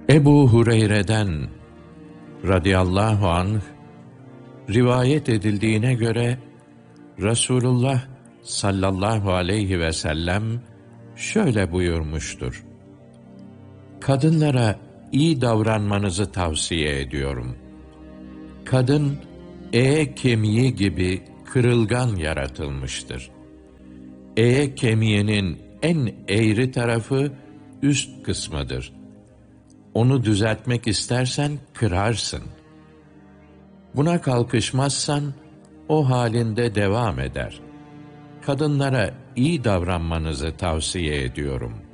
Ebu Hureyre'den radıyallahu anh rivayet edildiğine göre Resulullah sallallahu aleyhi ve sellem şöyle buyurmuştur: Kadınlara iyi davranmanızı tavsiye ediyorum. Kadın kemiği gibi kırılgan yaratılmıştır. Kemiğinin en eğri tarafı üst kısmıdır. Onu düzeltmek istersen kırarsın. Buna kalkışmazsan o halinde devam eder. Kadınlara iyi davranmanızı tavsiye ediyorum.''